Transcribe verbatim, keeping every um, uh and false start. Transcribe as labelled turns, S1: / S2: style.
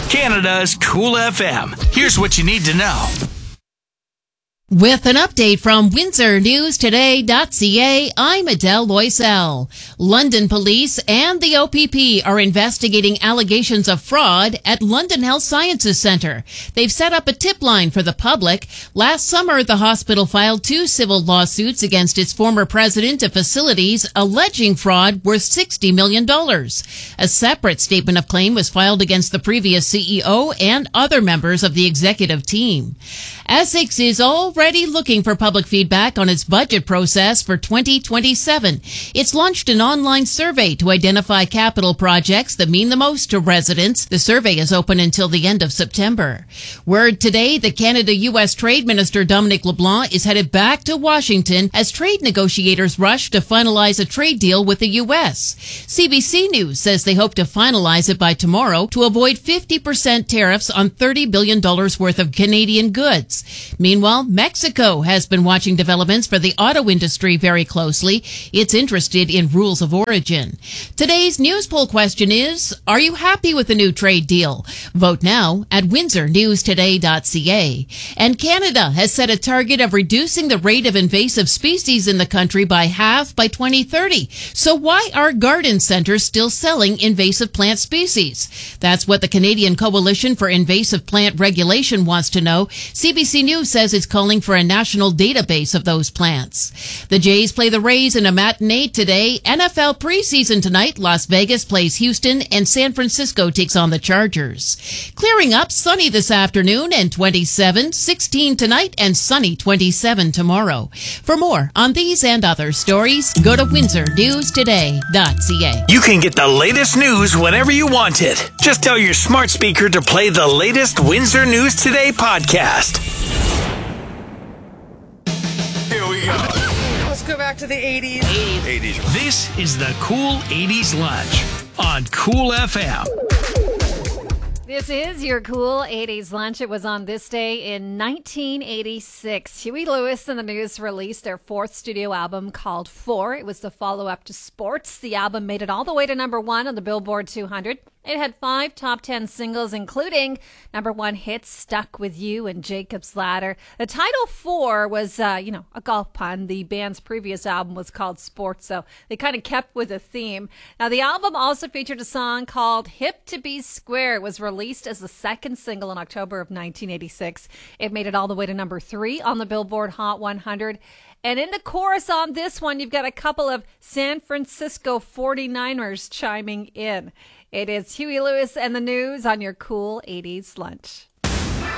S1: Canada's Cool F M. Here's what you need to know.
S2: With an update from Windsor News Today dot C A, I'm Adele Loisel. London police and the O P P are investigating allegations of fraud at London Health Sciences Centre. They've set up a tip line for the public. Last summer, the hospital filed two civil lawsuits against its former president of facilities, alleging fraud worth sixty million dollars. A separate statement of claim was filed against the previous C E O and other members of the executive team. Essex is already looking for public feedback on its budget process for twenty twenty-seven. It's launched an online survey to identify capital projects that mean the most to residents. The survey is open until the end of September. Word today, the Canada-U S Trade Minister Dominic LeBlanc is headed back to Washington as trade negotiators rush to finalize a trade deal with the U S. C B C News says they hope to finalize it by tomorrow to avoid fifty percent tariffs on thirty billion dollars worth of Canadian goods. Meanwhile, Mexico has been watching developments for the auto industry very closely. It's interested in rules of origin. Today's news poll question is, are you happy with the new trade deal? Vote now at Windsor News Today dot C A. And Canada has set a target of reducing the rate of invasive species in the country by half by twenty thirty. So why are garden centers still selling invasive plant species? That's what the Canadian Coalition for Invasive Plant Regulation wants to know. C B C News says it's calling for a national database of those plants. The Jays play the Rays in a matinee today. N F L preseason tonight. Las Vegas plays Houston and San Francisco takes on the Chargers. Clearing up, sunny this afternoon and twenty-seven, sixteen tonight and sunny twenty-seven tomorrow. For more on these and other stories, go to Windsor News Today dot C A.
S1: You can get the latest news whenever you want it. Just tell your smart speaker to play the latest Windsor News Today podcast.
S3: Here we go.
S4: Let's go back to the eighties.
S3: eighties.
S1: This is the Cool eighties Lunch on Cool F M.
S5: This is your Cool eighties Lunch. It was on this day in nineteen eighty-six. Huey Lewis and the News released their fourth studio album called Four. It was the follow-up to Sports. The album made it all the way to number one on the Billboard two hundred. It had five top ten singles, including number one hits, Stuck With You and Jacob's Ladder. The title Four was, uh, you know, a golf pun. The band's previous album was called Sports, so they kind of kept with a theme. Now, the album also featured a song called Hip to Be Square. It was released as the second single in October of nineteen eighty-six. It made it all the way to number three on the Billboard Hot one hundred. And in the chorus on this one, you've got a couple of San Francisco forty-niners chiming in. It is Huey Lewis and the News on your Cool eighties Lunch.